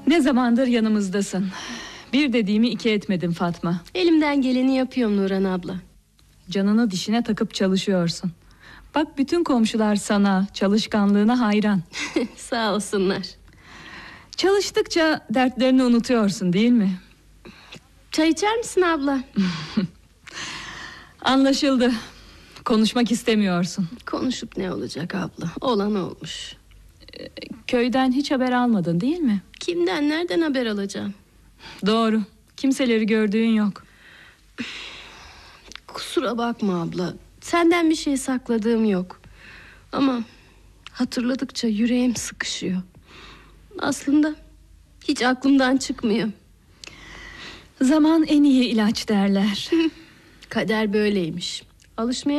Ne zamandır yanımızdasın. Bir dediğimi iki etmedin Fatma. Elimden geleni yapıyorum Nurhan abla. Canını dişine takıp çalışıyorsun. Bak bütün komşular sana, çalışkanlığına hayran. Sağ olsunlar. Çalıştıkça dertlerini unutuyorsun değil mi? Çay içer misin abla? Anlaşıldı. Konuşmak istemiyorsun. Konuşup ne olacak abla? Olan olmuş. Köyden hiç haber almadın değil mi? Kimden, nereden haber alacağım? Doğru. Kimseleri gördüğün yok. Kusura bakma abla. Senden bir şey sakladığım yok. Ama hatırladıkça yüreğim sıkışıyor. Aslında hiç aklımdan çıkmıyor. Zaman en iyi ilaç derler. Kader böyleymiş. Alışmaya